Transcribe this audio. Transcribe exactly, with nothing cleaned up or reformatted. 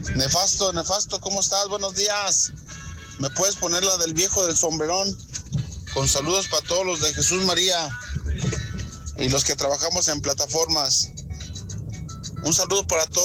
Nefasto, Nefasto, ¿cómo estás? Buenos días. ¿Me puedes poner la del viejo del sombrerón? Con saludos para todos los de Jesús María y los que trabajamos en plataformas. Un saludo para todos.